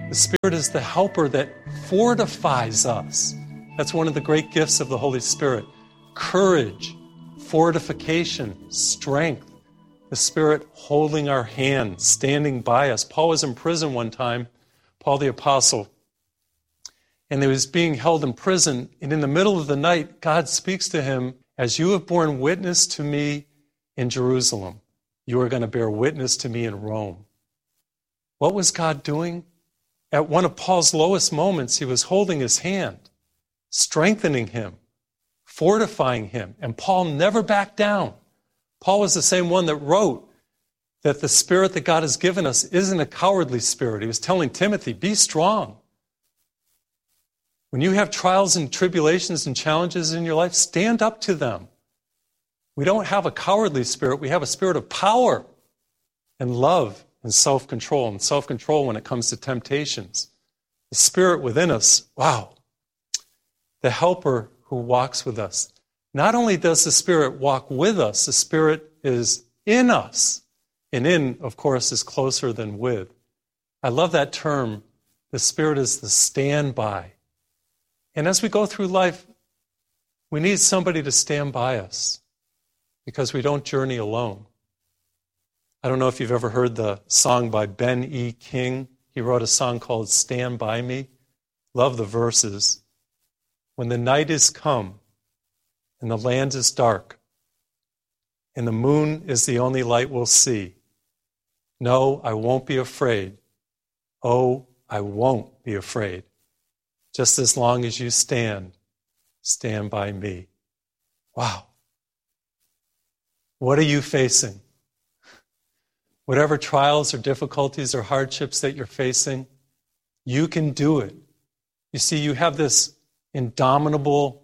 The Spirit is the helper that fortifies us. That's one of the great gifts of the Holy Spirit. Courage, fortification, strength. The Spirit holding our hand, standing by us. Paul was in prison one time, Paul the Apostle, and he was being held in prison, and in the middle of the night, God speaks to him, as you have borne witness to me in Jerusalem, you are going to bear witness to me in Rome. What was God doing? At one of Paul's lowest moments, he was holding his hand, strengthening him, fortifying him, and Paul never backed down. Paul was the same one that wrote that the Spirit that God has given us isn't a cowardly spirit. He was telling Timothy, be strong. When you have trials and tribulations and challenges in your life, stand up to them. We don't have a cowardly spirit. We have a spirit of power and love and self-control. And self-control when it comes to temptations. The Spirit within us, wow. The helper who walks with us. Not only does the Spirit walk with us, the Spirit is in us. And in, of course, is closer than with. I love that term. The Spirit is the standby. And as we go through life, we need somebody to stand by us because we don't journey alone. I don't know if you've ever heard the song by Ben E. King. He wrote a song called Stand By Me. Love the verses. When the night is come and the land is dark and the moon is the only light we'll see, no, I won't be afraid. Oh, I won't be afraid. Just as long as you stand by me. Wow. What are you facing? Whatever trials or difficulties or hardships that you're facing, you can do it. You see, you have this indomitable,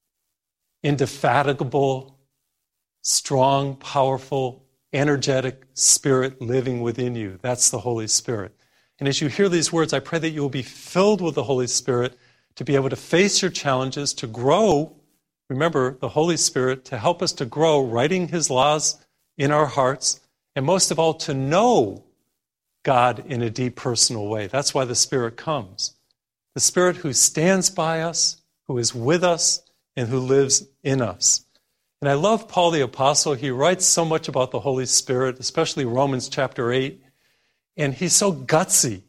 indefatigable, strong, powerful, energetic Spirit living within you. That's the Holy Spirit. And as you hear these words, I pray that you will be filled with the Holy Spirit to be able to face your challenges, to grow. Remember, the Holy Spirit to help us to grow, writing His laws in our hearts, and most of all, to know God in a deep personal way. That's why the Spirit comes. The Spirit who stands by us, who is with us, and who lives in us. And I love Paul the Apostle. He writes so much about the Holy Spirit, especially Romans chapter 8. And he's so gutsy.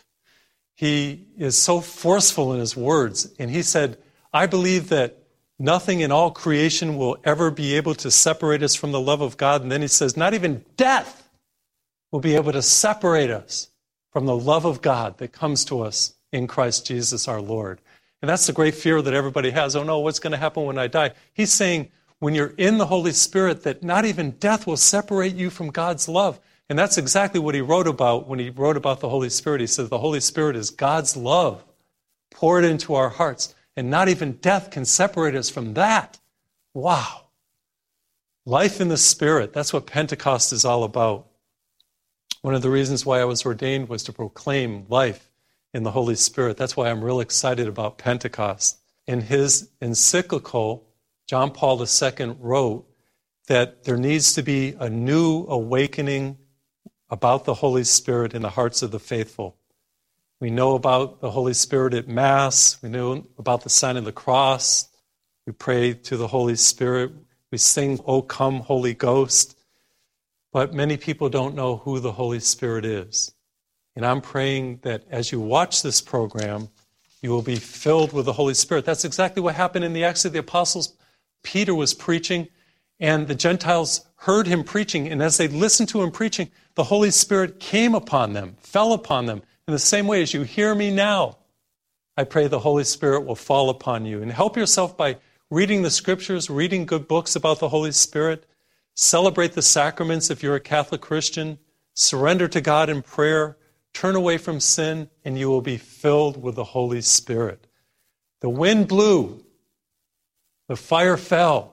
He is so forceful in his words. And he said, I believe that nothing in all creation will ever be able to separate us from the love of God. And then he says, not even death will be able to separate us from the love of God that comes to us in Christ Jesus our Lord. And that's the great fear that everybody has. Oh no, what's going to happen when I die? He's saying, when you're in the Holy Spirit, that not even death will separate you from God's love. And that's exactly what he wrote about when he wrote about the Holy Spirit. He says the Holy Spirit is God's love poured into our hearts. And not even death can separate us from that. Wow. Life in the Spirit. That's what Pentecost is all about. One of the reasons why I was ordained was to proclaim life in the Holy Spirit. That's why I'm real excited about Pentecost. In his encyclical, John Paul II wrote that there needs to be a new awakening about the Holy Spirit in the hearts of the faithful. We know about the Holy Spirit at Mass. We know about the sign of the cross. We pray to the Holy Spirit. We sing, O come, Holy Ghost. But many people don't know who the Holy Spirit is. And I'm praying that as you watch this program, you will be filled with the Holy Spirit. That's exactly what happened in the Acts of the Apostles. Peter was preaching, and the Gentiles heard him preaching. And as they listened to him preaching, the Holy Spirit came upon them, fell upon them. In the same way as you hear me now, I pray the Holy Spirit will fall upon you. And help yourself by reading the Scriptures, reading good books about the Holy Spirit. Celebrate the sacraments if you're a Catholic Christian. Surrender to God in prayer. Turn away from sin, and you will be filled with the Holy Spirit. The wind blew. The fire fell.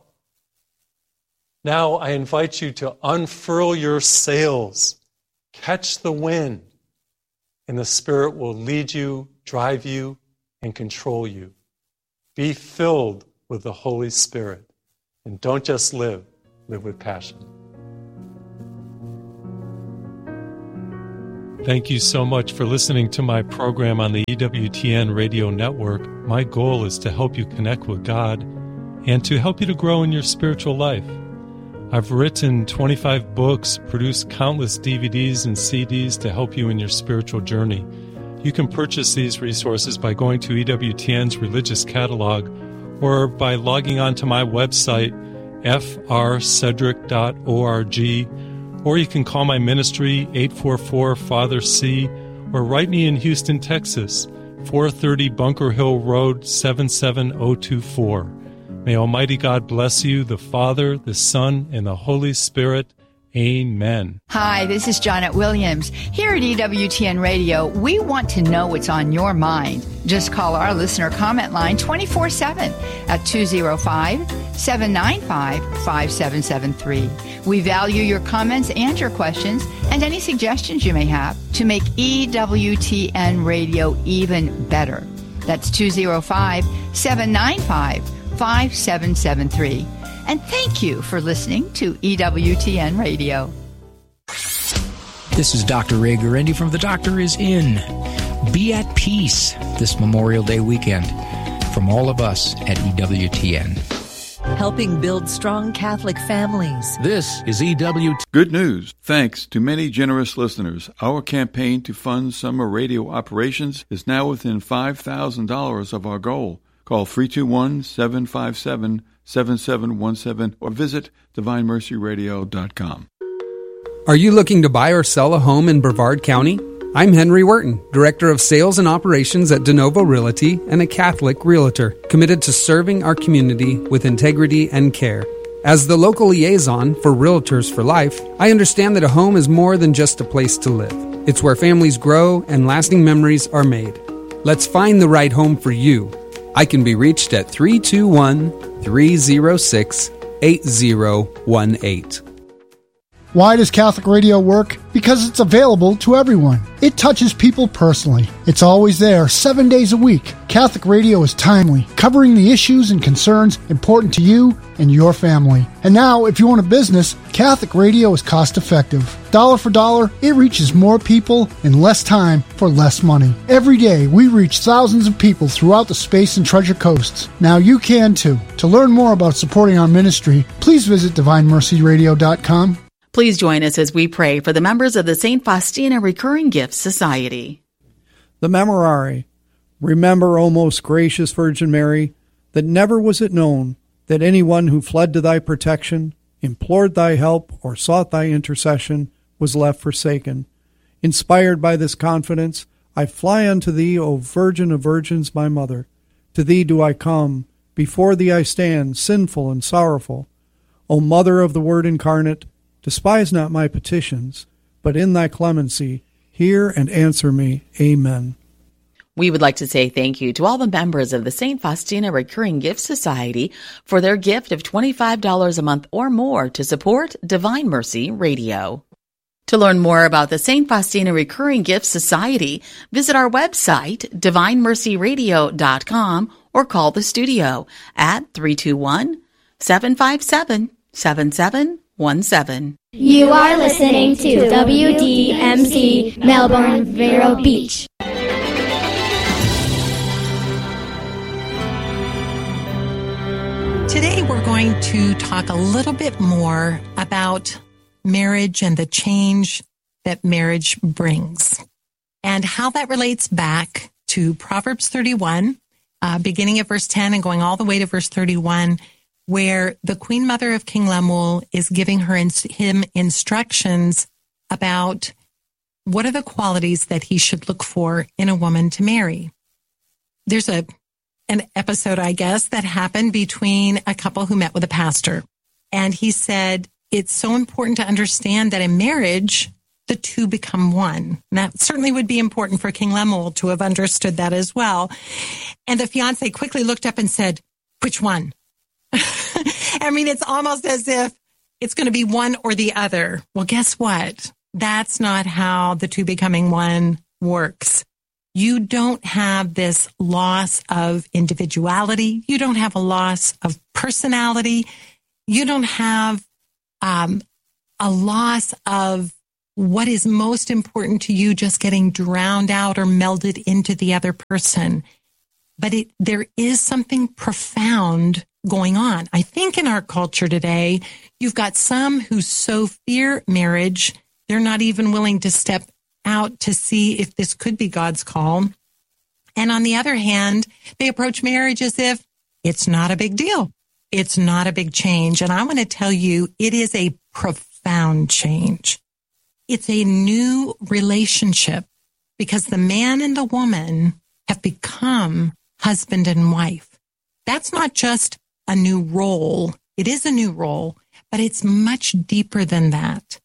Now I invite you to unfurl your sails. Catch the wind. And the Spirit will lead you, drive you, and control you. Be filled with the Holy Spirit. And don't just live with passion. Thank you so much for listening to my program on the EWTN radio network. My goal is to help you connect with God and to help you to grow in your spiritual life. I've written 25 books, produced countless DVDs and CDs to help you in your spiritual journey. You can purchase these resources by going to EWTN's religious catalog or by logging on to my website, frcedric.org, or you can call my ministry, 844-FATHER-C, or write me in Houston, Texas, 430 Bunker Hill Road, 77024. May Almighty God bless you, the Father, the Son, and the Holy Spirit. Amen. Hi, this is Janet Williams. Here at EWTN Radio, we want to know what's on your mind. Just call our listener comment line 24/7 at 205-795-5773. We value your comments and your questions and any suggestions you may have to make EWTN Radio even better. That's 205-795-5773. And thank you for listening to EWTN Radio. This is Dr. Ray Guarendi from The Doctor Is In. Be at peace this Memorial Day weekend from all of us at EWTN. Helping build strong Catholic families. This is EWTN. Good news. Thanks to many generous listeners, our campaign to fund summer radio operations is now within $5,000 of our goal. Call 321-757-7717 or visit DivineMercyRadio.com. Are you looking to buy or sell a home in Brevard County? I'm Henry Wharton, Director of Sales and Operations at DeNovo Realty and a Catholic Realtor, committed to serving our community with integrity and care. As the local liaison for Realtors for Life, I understand that a home is more than just a place to live. It's where families grow and lasting memories are made. Let's find the right home for you. I can be reached at 321-306-8018. Why does Catholic Radio work? Because it's available to everyone. It touches people personally. It's always there, 7 days a week. Catholic Radio is timely, covering the issues and concerns important to you and your family. And now, if you own a business, Catholic Radio is cost-effective. Dollar for dollar, it reaches more people in less time for less money. Every day, we reach thousands of people throughout the Space and Treasure Coasts. Now you can too. To learn more about supporting our ministry, please visit DivineMercyRadio.com. Please join us as we pray for the members of the St. Faustina Recurring Gifts Society. The Memorare. Remember, O most gracious Virgin Mary, that never was it known that anyone who fled to thy protection, implored thy help, or sought thy intercession was left forsaken. Inspired by this confidence, I fly unto thee, O Virgin of Virgins, my Mother. To thee do I come, before thee I stand, sinful and sorrowful. O Mother of the Word incarnate, despise not my petitions, but in thy clemency, hear and answer me. Amen. We would like to say thank you to all the members of the St. Faustina Recurring Gift Society for their gift of $25 a month or more to support Divine Mercy Radio. To learn more about the St. Faustina Recurring Gift Society, visit our website, DivineMercyRadio.com, or call the studio at 321-757-7717. You are listening to WDMC Melbourne, Vero Beach. Today we're going to talk a little bit more about marriage and the change that marriage brings and how that relates back to Proverbs 31, beginning at verse 10 and going all the way to verse 31, where the Queen Mother of King Lemuel is giving him instructions about what are the qualities that he should look for in a woman to marry. There's an episode, I guess, that happened between a couple who met with a pastor. And he said, it's so important to understand that in marriage, the two become one. And that certainly would be important for King Lemuel to have understood that as well. And the fiance quickly looked up and said, which one? I mean, it's almost as if it's going to be one or the other. Well, guess what? That's not how the two becoming one works. You don't have this loss of individuality. You don't have a loss of personality. You don't have a loss of what is most important to you just getting drowned out or melded into the other person. But there is something profound going on. I think in our culture today, you've got some who so fear marriage, they're not even willing to step out to see if this could be God's call. And on the other hand, they approach marriage as if it's not a big deal. It's not a big change. And I want to tell you, it is a profound change. It's a new relationship because the man and the woman have become husband and wife. That's not just a new role. It is a new role, but it's much deeper than that.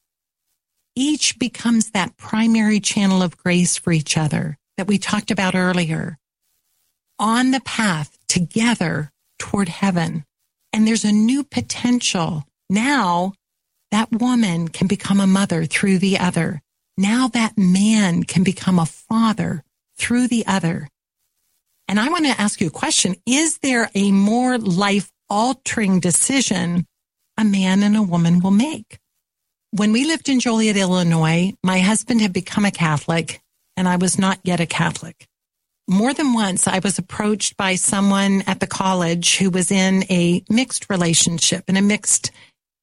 Each becomes that primary channel of grace for each other that we talked about earlier, on the path together toward heaven. And there's a new potential. Now that woman can become a mother through the other. Now that man can become a father through the other. And I want to ask you a question. Is there a more life-altering decision a man and a woman will make? When we lived in Joliet, Illinois, my husband had become a Catholic, and I was not yet a Catholic. More than once, I was approached by someone at the college who was in a mixed relationship, and a mixed,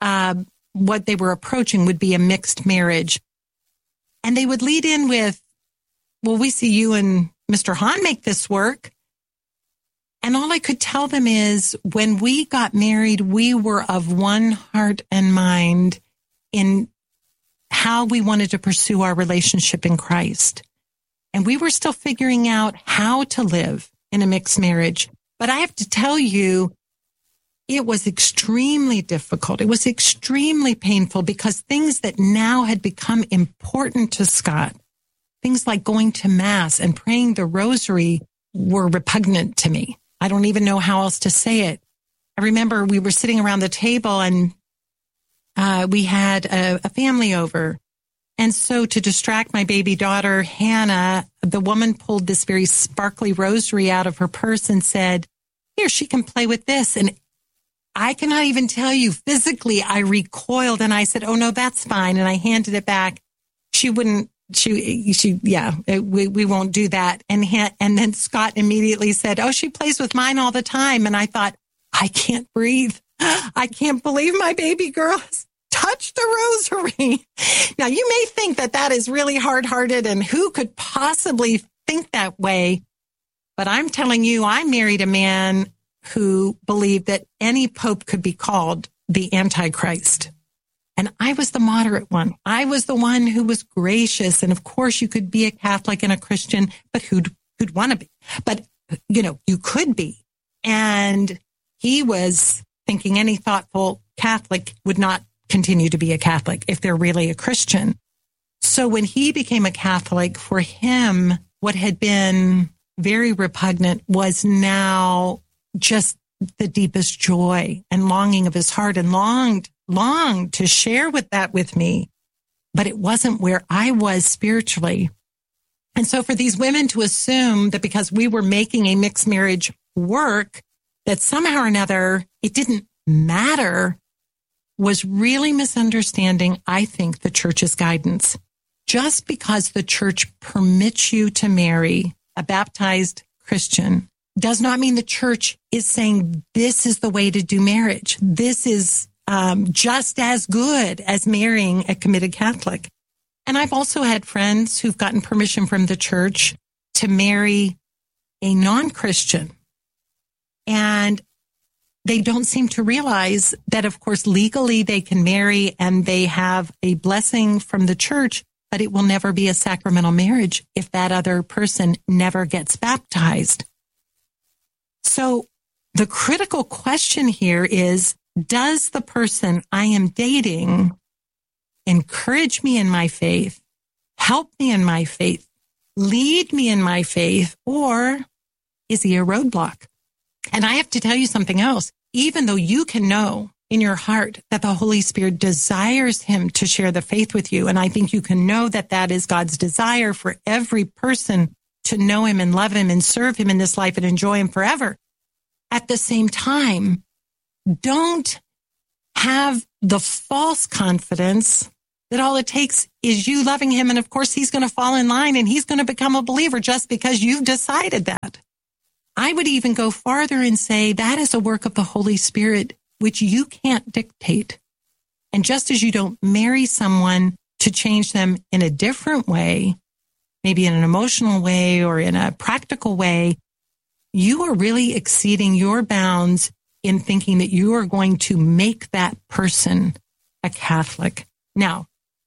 what they were approaching would be a mixed marriage. And they would lead in with, well, we see you and Mr. Hahn make this work. And all I could tell them is when we got married, we were of one heart and mind in how we wanted to pursue our relationship in Christ. And we were still figuring out how to live in a mixed marriage. But I have to tell you, it was extremely difficult. It was extremely painful because things that now had become important to Scott, things like going to Mass and praying the rosary, were repugnant to me. I don't even know how else to say it. I remember we were sitting around the table and we had a family over. And so to distract my baby daughter, Hannah, the woman pulled this very sparkly rosary out of her purse and said, here, she can play with this. And I cannot even tell you, physically, I recoiled and I said, oh, no, that's fine. And I handed it back. She wouldn't. We won't do that. And then Scott immediately said, oh, she plays with mine all the time. And I thought, I can't breathe. I can't believe my baby girl has touched the rosary. Now, you may think that that is really hard-hearted and who could possibly think that way? But I'm telling you, I married a man who believed that any pope could be called the Antichrist. And I was the moderate one. I was the one who was gracious. And of course, you could be a Catholic and a Christian, but who'd want to be? But, you could be. And he was thinking any thoughtful Catholic would not continue to be a Catholic if they're really a Christian. So when he became a Catholic, for him, what had been very repugnant was now just the deepest joy and longing of his heart, and longed to share that with me, but it wasn't where I was spiritually. And so for these women to assume that because we were making a mixed marriage work, that somehow or another it didn't matter, was really misunderstanding, I think, the church's guidance. Just because the church permits you to marry a baptized Christian does not mean the church is saying this is the way to do marriage. This is just as good as marrying a committed Catholic. And I've also had friends who've gotten permission from the church to marry a non-Christian. And they don't seem to realize that, of course, legally they can marry and they have a blessing from the church, but it will never be a sacramental marriage if that other person never gets baptized. So the critical question here is, does the person I am dating encourage me in my faith, help me in my faith, lead me in my faith, or is he a roadblock? And I have to tell you something else. Even though you can know in your heart that the Holy Spirit desires him to share the faith with you, and I think you can know that that is God's desire for every person to know him and love him and serve him in this life and enjoy him forever. At the same time, don't have the false confidence that all it takes is you loving him. And of course, he's going to fall in line and he's going to become a believer just because you've decided that. I would even go farther and say that is a work of the Holy Spirit, which you can't dictate. And just as you don't marry someone to change them in a different way, maybe in an emotional way or in a practical way, you are really exceeding your bounds in thinking that you are going to make that person a Catholic. Now,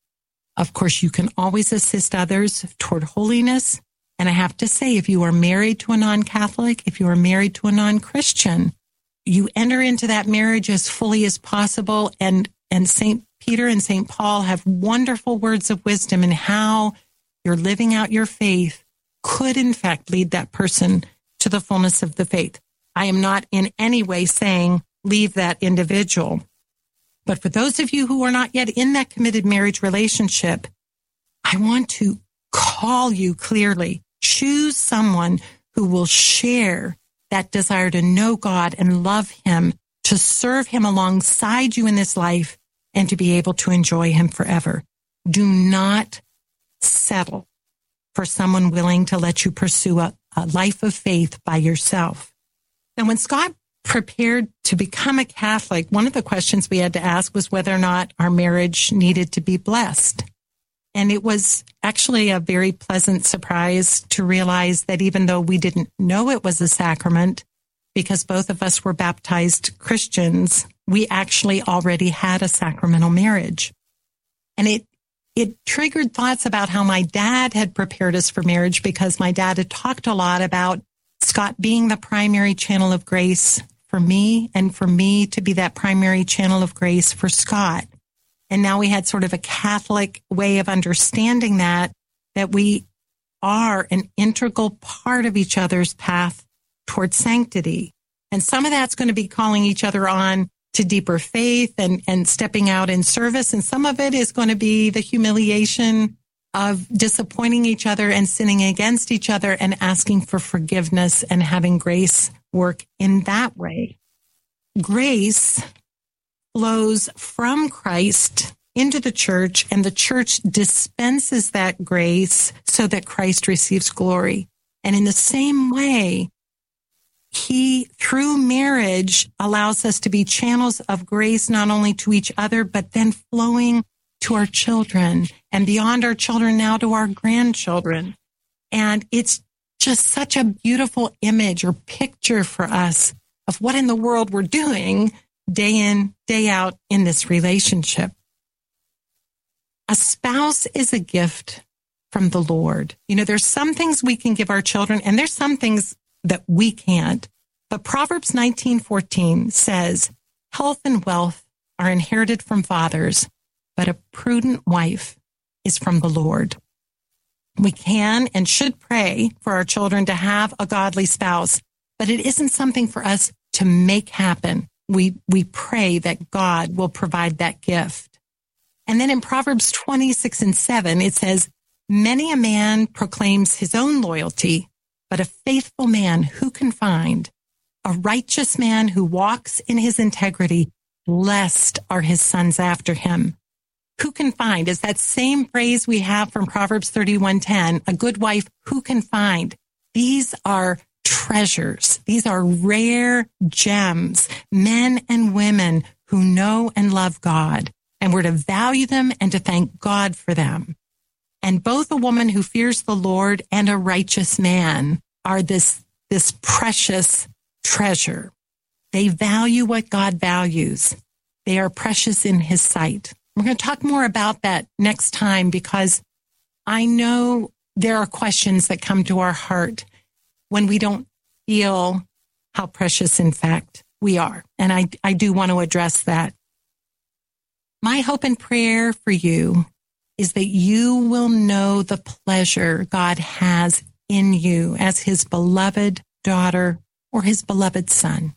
of course, you can always assist others toward holiness. And I have to say, if you are married to a non-Catholic, if you are married to a non-Christian, you enter into that marriage as fully as possible. And St. Peter and St. Paul have wonderful words of wisdom in how you're living out your faith could, in fact, lead that person to the fullness of the faith. I am not in any way saying leave that individual. But for those of you who are not yet in that committed marriage relationship, I want to call you clearly. Choose someone who will share that desire to know God and love him, to serve him alongside you in this life, and to be able to enjoy him forever. Do not settle for someone willing to let you pursue a life of faith by yourself. Now, when Scott prepared to become a Catholic, one of the questions we had to ask was whether or not our marriage needed to be blessed. And it was actually a very pleasant surprise to realize that even though we didn't know it was a sacrament, because both of us were baptized Christians, we actually already had a sacramental marriage. And it triggered thoughts about how my dad had prepared us for marriage, because my dad had talked a lot about Scott being the primary channel of grace for me, and for me to be that primary channel of grace for Scott. And now we had sort of a Catholic way of understanding that we are an integral part of each other's path towards sanctity. And some of that's going to be calling each other on to deeper faith and stepping out in service. And some of it is going to be the humiliation of disappointing each other and sinning against each other and asking for forgiveness and having grace work in that way. Grace flows from Christ into the church, and the church dispenses that grace so that Christ receives glory. And in the same way, he, through marriage, allows us to be channels of grace, not only to each other, but then flowing to our children, and beyond our children now to our grandchildren. And it's just such a beautiful image or picture for us of what in the world we're doing day in, day out in this relationship. A spouse is a gift from the Lord. You know, there's some things we can give our children, and there's some things that we can't. But Proverbs 19:14 says, health and wealth are inherited from fathers, but a prudent wife is from the Lord. We can and should pray for our children to have a godly spouse, but it isn't something for us to make happen. We pray that God will provide that gift. And then in Proverbs 26:7, it says, many a man proclaims his own loyalty, but a faithful man who can find? A righteous man who walks in his integrity, blessed are his sons after him. Who can find is that same phrase we have from Proverbs 31:10, a good wife who can find. These are treasures. These are rare gems, men and women who know and love God. And we're to value them and to thank God for them. And both a woman who fears the Lord and a righteous man are this precious treasure. They value what God values. They are precious in his sight. We're going to talk more about that next time, because I know there are questions that come to our heart when we don't feel how precious, in fact, we are. And I do want to address that. My hope and prayer for you is that you will know the pleasure God has in you as his beloved daughter or his beloved son.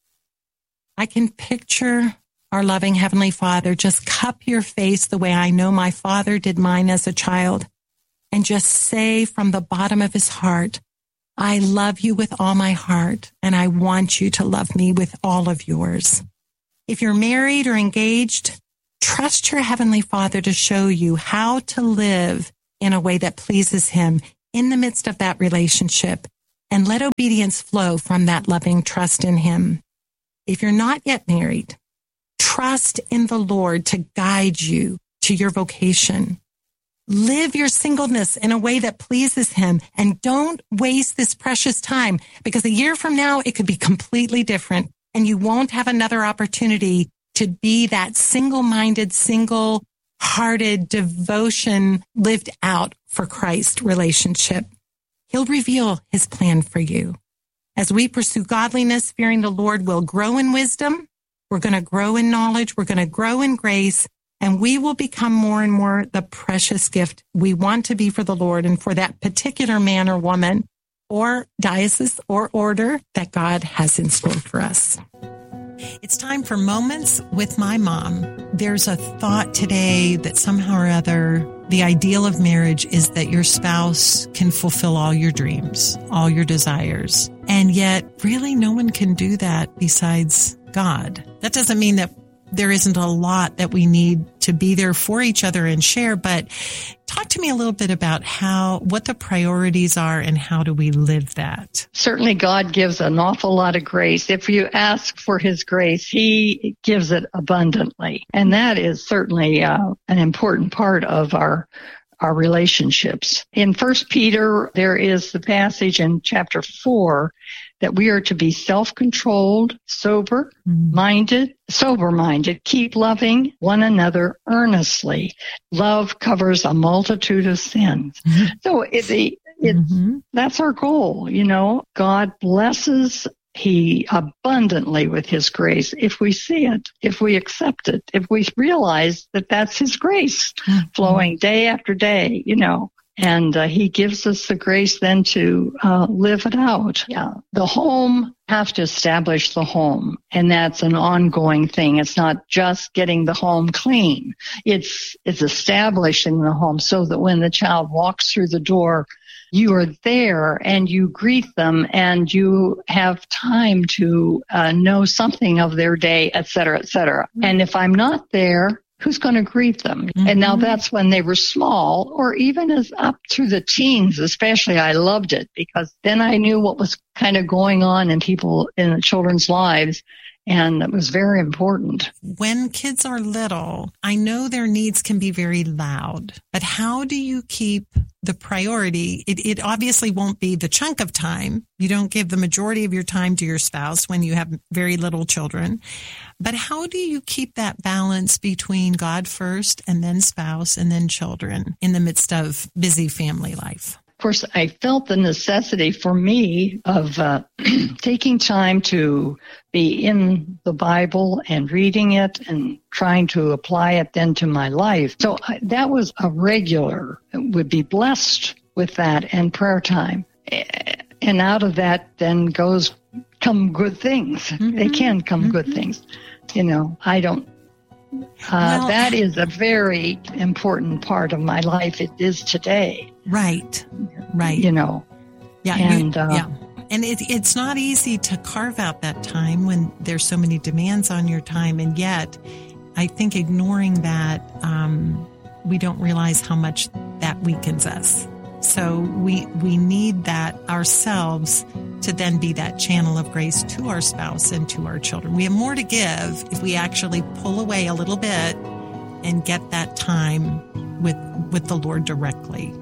I can picture our loving Heavenly Father just cup your face the way I know my father did mine as a child, and just say from the bottom of his heart, I love you with all my heart, and I want you to love me with all of yours. If you're married or engaged, trust your Heavenly Father to show you how to live in a way that pleases Him in the midst of that relationship, and let obedience flow from that loving trust in Him. If you're not yet married, trust in the Lord to guide you to your vocation. Live your singleness in a way that pleases Him, and don't waste this precious time, because a year from now, it could be completely different, and you won't have another opportunity to be that single-minded, single-hearted devotion lived out for Christ relationship. He'll reveal His plan for you. As we pursue godliness, fearing the Lord, we'll grow in wisdom. We're going to grow in knowledge. We're going to grow in grace. And we will become more and more the precious gift we want to be for the Lord and for that particular man or woman or diocese or order that God has in store for us. It's time for Moments with My Mom. There's a thought today that somehow or other, the ideal of marriage is that your spouse can fulfill all your dreams, all your desires. And yet, really, no one can do that besides God. That doesn't mean that there isn't a lot that we need to be there for each other and share, but talk to me a little bit about what the priorities are and how do we live that? Certainly God gives an awful lot of grace. If you ask for His grace, He gives it abundantly. And that is certainly an important part of our relationships. In 1 Peter, there is the passage in chapter 4 that we are to be self-controlled, sober-minded, keep loving one another earnestly. Love covers a multitude of sins. Mm-hmm. So that's our goal, you know. God blesses He abundantly with His grace if we see it, if we accept it, if we realize that that's His grace flowing day after day, you know. And He gives us the grace then to live it out. Yeah. The home, have to establish the home, and that's an ongoing thing. It's not just getting the home clean. It's establishing the home so that when the child walks through the door, you are there and you greet them and you have time to know something of their day, et cetera, et cetera. And if I'm not there, who's going to greet them? Mm-hmm. And now that's when they were small, or even as up through the teens, especially. I loved it because then I knew what was kind of going on in the children's lives. And it was very important. When kids are little, I know their needs can be very loud, but how do you keep the priority? It obviously won't be the chunk of time. You don't give the majority of your time to your spouse when you have very little children. But how do you keep that balance between God first and then spouse and then children in the midst of busy family life? Of course, I felt the necessity for me of taking time to be in the Bible and reading it and trying to apply it then to my life. So that was a regular, would be blessed with that and prayer time. And out of that then come good things. Mm-hmm. They can come good things. You know, that is a very important part of my life. It is today. Right. You know. Yeah. And it's not easy to carve out that time when there's so many demands on your time. And yet, I think ignoring that, we don't realize how much that weakens us. So we need that ourselves to then be that channel of grace to our spouse and to our children. We have more to give if we actually pull away a little bit and get that time with the Lord directly.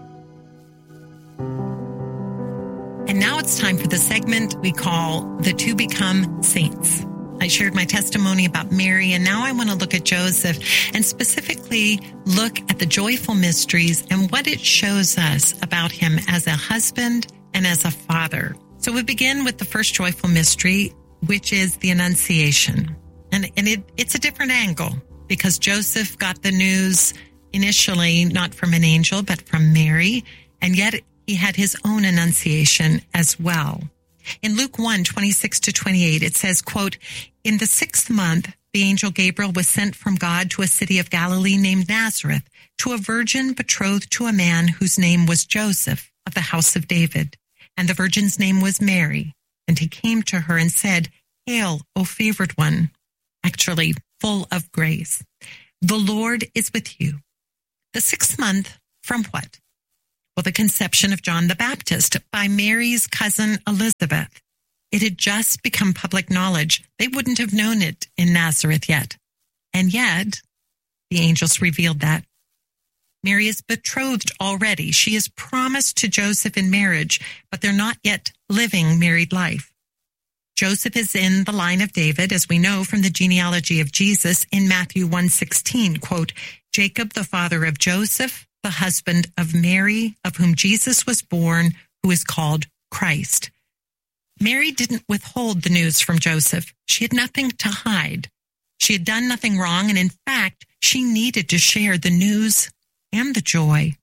And now it's time for the segment we call The Two Become Saints. I shared my testimony about Mary, and now I want to look at Joseph and specifically look at the joyful mysteries and what it shows us about him as a husband and as a father. So we begin with the first joyful mystery, which is the Annunciation. And it's a different angle because Joseph got the news initially not from an angel, but from Mary, and yet he had his own Annunciation as well. In Luke 1:26-28, it says, quote, "In the 6th month, the angel Gabriel was sent from God to a city of Galilee named Nazareth, to a virgin betrothed to a man whose name was Joseph, of the house of David. And the virgin's name was Mary. And he came to her and said, 'Hail, O favored one,'" actually full of grace. The Lord is with you. The 6th month from what? Well, the conception of John the Baptist by Mary's cousin Elizabeth. It had just become public knowledge. They wouldn't have known it in Nazareth yet. And yet, the angels revealed that. Mary is betrothed already. She is promised to Joseph in marriage, but they're not yet living married life. Joseph is in the line of David, as we know from the genealogy of Jesus in Matthew 1:16, quote, Jacob, the father of Joseph, the husband of Mary, of whom Jesus was born, who is called Christ. Mary didn't withhold the news from Joseph. She had nothing to hide. She had done nothing wrong, and in fact, she needed to share the news and the joy.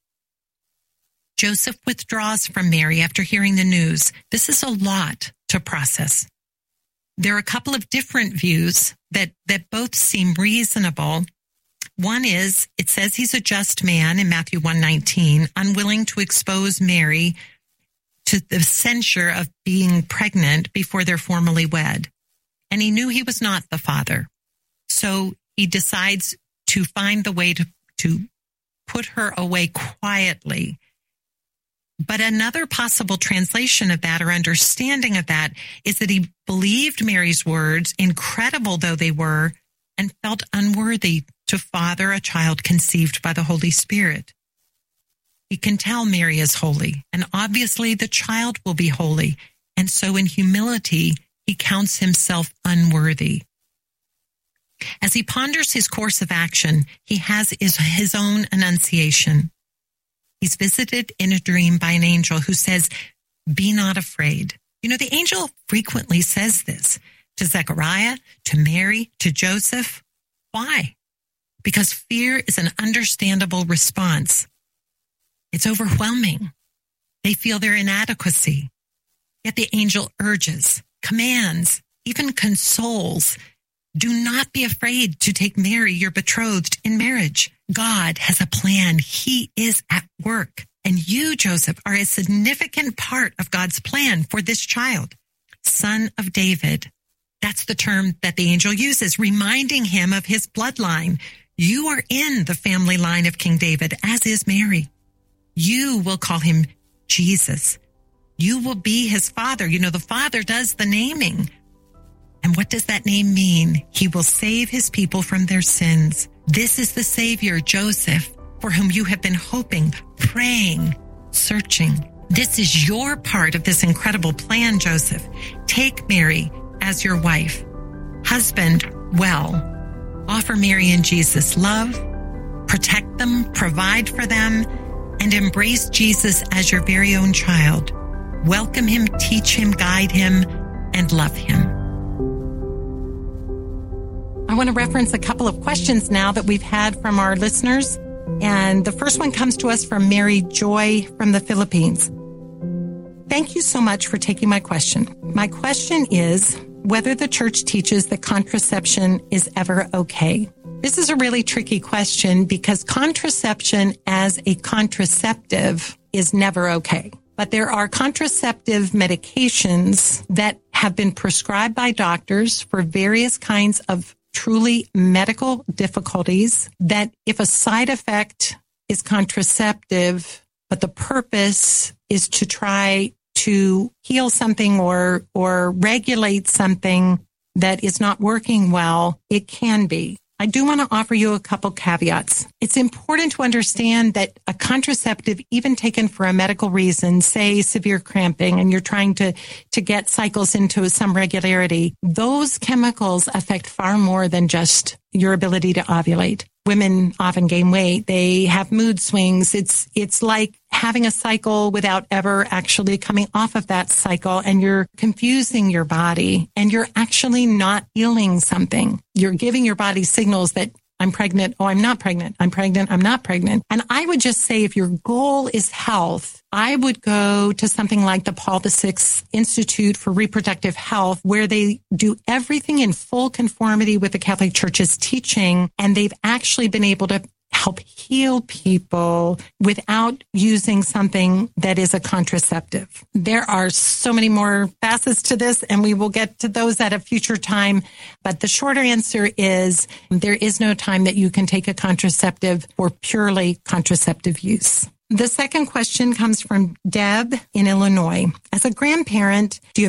Joseph withdraws from Mary after hearing the news. This is a lot to process. There are a couple of different views that both seem reasonable. One is, it says he's a just man in Matthew 1:19, unwilling to expose Mary to the censure of being pregnant before they're formally wed. And he knew he was not the father. So he decides to find the way to put her away quietly. But another possible translation of that or understanding of that is that he believed Mary's words, incredible though they were, and felt unworthy to father a child conceived by the Holy Spirit. He can tell Mary is holy, and obviously the child will be holy. And so in humility, he counts himself unworthy. As he ponders his course of action, he has his own annunciation. He's visited in a dream by an angel who says, be not afraid. You know, the angel frequently says this to Zechariah, to Mary, to Joseph. Why? Because fear is an understandable response. It's overwhelming. They feel their inadequacy. Yet the angel urges, commands, even consoles. Do not be afraid to take Mary, your betrothed, in marriage. God has a plan. He is at work. And you, Joseph, are a significant part of God's plan for this child. Son of David. That's the term that the angel uses, reminding him of his bloodline. You are in the family line of King David, as is Mary. You will call him Jesus. You will be his father. You know, the father does the naming. And what does that name mean? He will save his people from their sins. This is the Savior, Joseph, for whom you have been hoping, praying, searching. This is your part of this incredible plan, Joseph. Take Mary as your wife. Husband, well, offer Mary and Jesus love, protect them, provide for them, and embrace Jesus as your very own child. Welcome him, teach him, guide him, and love him. I want to reference a couple of questions now that we've had from our listeners. And the first one comes to us from Mary Joy from the Philippines. Thank you so much for taking my question. My question is whether the church teaches that contraception is ever okay. This is a really tricky question because contraception as a contraceptive is never okay. But there are contraceptive medications that have been prescribed by doctors for various kinds of truly medical difficulties that if a side effect is contraceptive, but the purpose is to try to heal something or regulate something that is not working well, it can be. I do want to offer you a couple caveats. It's important to understand that a contraceptive, even taken for a medical reason, say severe cramping, and you're trying to get cycles into some regularity, those chemicals affect far more than just your ability to ovulate. Women often gain weight. They have mood swings. It's like having a cycle without ever actually coming off of that cycle, and you're confusing your body and you're actually not healing something. You're giving your body signals that I'm pregnant. Oh, I'm not pregnant. I'm pregnant. I'm not pregnant. And I would just say if your goal is health, I would go to something like the Paul VI Institute for Reproductive Health, where they do everything in full conformity with the Catholic Church's teaching. And they've actually been able to help heal people without using something that is a contraceptive. There are so many more facets to this, and we will get to those at a future time. But the shorter answer is there is no time that you can take a contraceptive for purely contraceptive use. The second question comes from Deb in Illinois. As a grandparent, do you